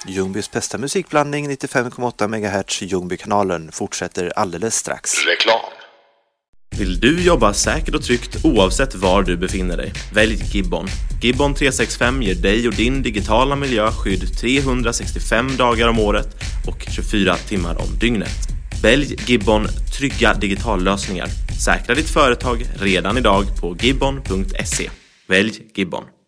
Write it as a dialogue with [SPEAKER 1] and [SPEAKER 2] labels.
[SPEAKER 1] Ljungbys bästa musikblandning 95,8 MHz Ljungbykanalen fortsätter alldeles strax.
[SPEAKER 2] Reklam.
[SPEAKER 3] Vill du jobba säkert och tryggt oavsett var du befinner dig? Välj Gibbon. Gibbon 365 ger dig och din digitala miljö skydd 365 dagar om året och 24 timmar om dygnet. Välj Gibbon trygga digitallösningar. Säkra ditt företag redan idag på gibbon.se. Välj Gibbon.